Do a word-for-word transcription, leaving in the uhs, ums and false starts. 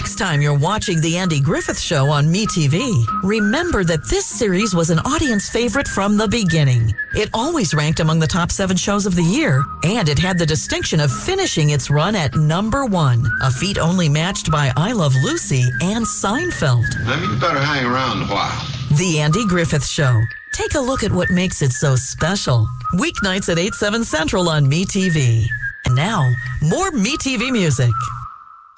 next time you're watching The Andy Griffith Show on MeTV, remember that this series was an audience favorite from the beginning. It always ranked among the top seven shows of the year, and it had the distinction of finishing its run at number one, a feat only matched by I Love Lucy and Seinfeld. Now, you better hang around a while. The Andy Griffith Show. Take a look at what makes it so special. Weeknights at eight, seven Central on MeTV. And now, more MeTV music.